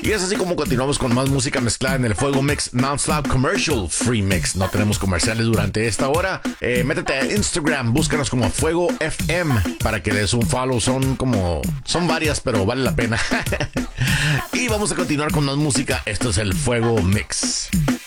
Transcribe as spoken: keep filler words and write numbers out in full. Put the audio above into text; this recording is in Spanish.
Y es así como continuamos con más música mezclada en el Fuego Mix Non-Stop Commercial Free Mix. No tenemos comerciales durante esta hora. Eh, métete a Instagram, búscanos como Fuego F M para que des un follow. Son como, son varias, pero vale la pena. Y vamos a continuar con más música. Esto es el Fuego Mix.